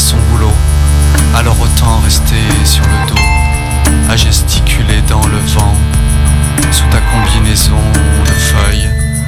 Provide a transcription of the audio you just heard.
son boulot. Alors autant rester sur le dos, à gesticuler dans le vent.